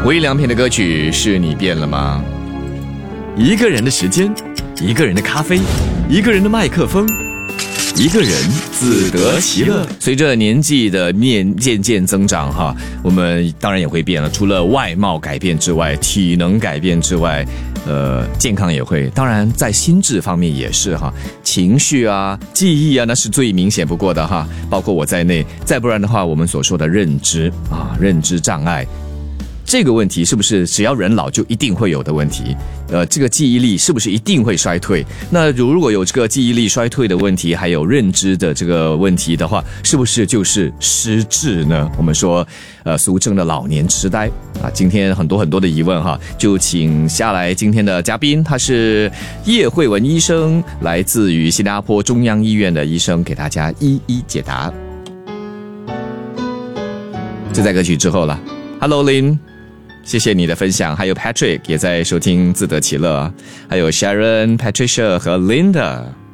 无印良品的歌曲是你变了吗？一个人的时间，一个人的咖啡，一个人的麦克风，一个人自得其乐。随着年纪的渐渐增长哈，我们当然也会变了。除了外貌改变之外，体能改变之外，健康也会。当然，在心智方面也是哈，情绪啊、记忆啊，那是最明显不过的哈。包括我在内，再不然的话，我们所说的认知啊、认知障碍。这个问题是不是只要人老就一定会有的问题？这个记忆力是不是一定会衰退？那如果有这个记忆力衰退的问题，还有认知的这个问题的话，是不是就是失智呢？我们说，俗称的老年痴呆啊。今天很多的疑问哈，就请下来今天的嘉宾，他是叶慧文医生，来自于新加坡中央医院的医生，给大家一一解答。就在歌曲之后了 ，Hello Lin。谢谢你的分享，还有 Patrick 也在收听自得其乐，还有 Sharon、Patricia 和 Linda。